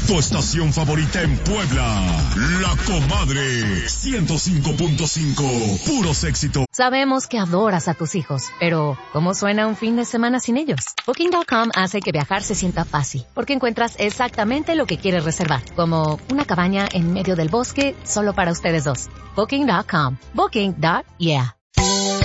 Tu estación favorita en Puebla. La Comadre. 105.5. Puros éxitos. Sabemos que adoras a tus hijos, pero ¿cómo suena un fin de semana sin ellos? Booking.com hace que viajar se sienta fácil, porque encuentras exactamente lo que quieres reservar, como una cabaña en medio del bosque solo para ustedes dos. Booking.com. Booking.yeah.